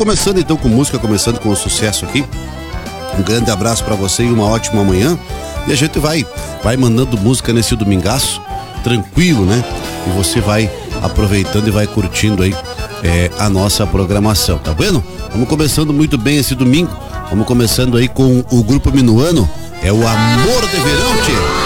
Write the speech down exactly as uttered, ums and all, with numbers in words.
começando então com música, começando com o sucesso aqui. Um grande abraço pra você e uma ótima manhã. E a gente vai, vai mandando música nesse domingaço, tranquilo, né? E você vai aproveitando e vai curtindo aí é, a nossa programação, tá vendo? Vamos começando muito bem esse domingo. Vamos começando aí com o Grupo Minuano. É o Amor de Verão, tchê.